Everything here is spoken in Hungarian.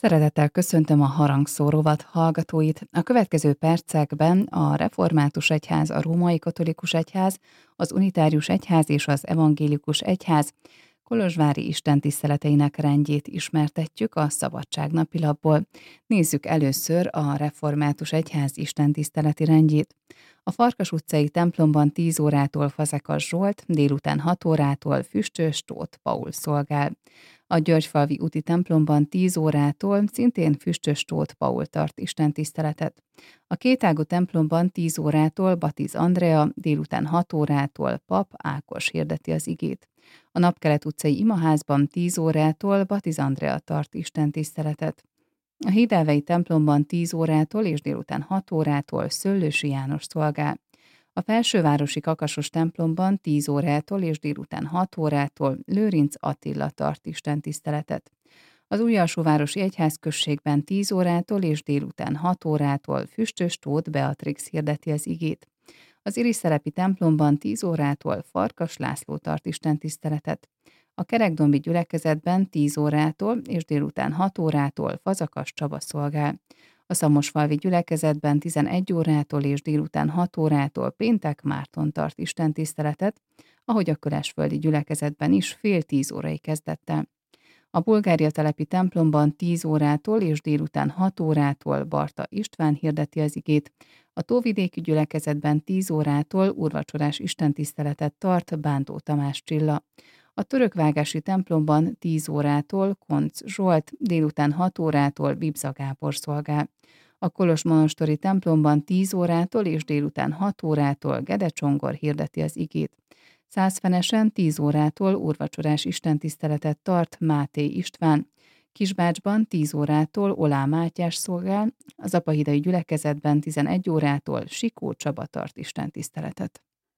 Szeretettel köszöntöm a Harangszó rovat hallgatóit. A következő percekben a Református Egyház, a Római Katolikus Egyház, az Unitárius Egyház és az Evangélikus Egyház kolozsvári istentiszteleteinek rendjét ismertetjük a Szabadságnapi Lapból. Nézzük először a Református Egyház istentiszteleti rendjét. A Farkas utcai templomban 10 órától Fazekas Zsolt, délután 6 órától Füstös Tóth Paul szolgál. A Györgyfalvi úti templomban 10 órától szintén Füstös Tóth Paul tart istentiszteletet. A Kétágú templomban 10 órától Batiz Andrea, délután 6 órától Pap Ákos hirdeti az igét. A Napkelet utcai imaházban 10 órától Batiz Andrea tart istentiszteletet. A Hídelvei templomban 10 órától és délután 6 órától Szöllősi János szolgál. A Felsővárosi Kakasos templomban 10 órától és délután 6 órától Lőrinc Attila tart istentiszteletet. Az Újalsóvárosi Egyházközségben 10 órától és délután 6 órától Füstös Tóth Beatrix hirdeti az igét. Az Irisztelepi templomban 10 órától Farkas László tart istentiszteletet. A Kerekdombi gyülekezetben 10 órától és délután 6 órától Fazakas Csaba szolgál. A Szamosfalvi gyülekezetben 11 órától és délután 6 órától Péntek Márton tart istentiszteletet, ahogy a Külesföldi gyülekezetben is fél 10 órai kezdettel. A Bulgária telepi templomban 10 órától és délután 6 órától Barta István hirdeti az igét, a Tóvidéki gyülekezetben 10 órától úrvacsorás istentiszteletet tart Bántó Tamás Csilla. A Törökvágási templomban 10 órától Koncz Zsolt, délután 6 órától Bibza Gábor szolgál. A Kolozsmonostori templomban 10 órától és délután 6 órától Gede Csongor hirdeti az igét. Szászfenesen 10 órától úrvacsorás istentiszteletet tart Máté István. Kisbácsban 10 órától Olá Mátyás szolgál, az Apahidai gyülekezetben 11 órától Sikó Csaba tart istentiszteletet.